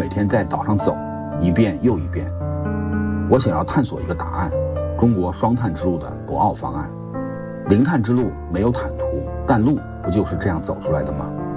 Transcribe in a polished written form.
每天在岛上走一遍又一遍。我想要探索一个答案，中国双碳之路的博鳌方案。零碳之路没有坦途，但路不就是这样走出来的吗？